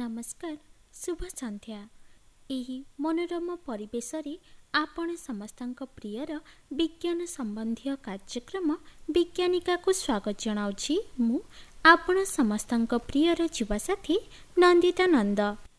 नमस्कार शुभ संध्या। यही मनोरम परिवेशरे आपण समस्तक प्रियर विज्ञान संबंधी कार्यक्रम विज्ञानिका को स्वागत जनाउछि। मु आपण समस्तक प्रियर जीवसाथी नंदिता नंद।